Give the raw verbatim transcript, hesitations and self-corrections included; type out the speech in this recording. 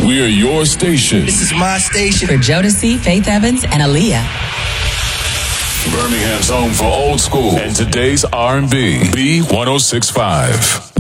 We're your station. This is my station. For Jodeci, Faith Evans, and Aaliyah. Birmingham's home for old school and today's R and B. B one oh six point five.